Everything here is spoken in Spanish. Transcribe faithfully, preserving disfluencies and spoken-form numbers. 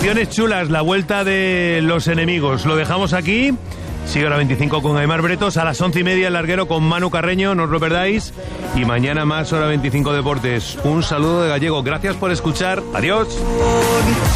Secciones chulas, la vuelta de los enemigos. Lo dejamos aquí. Sigue hora veinticinco con Aimar Bretos. A las once y media el larguero con Manu Carreño, no os lo perdáis. Y mañana más hora veinticinco deportes. Un saludo de Gallego. Gracias por escuchar. Adiós.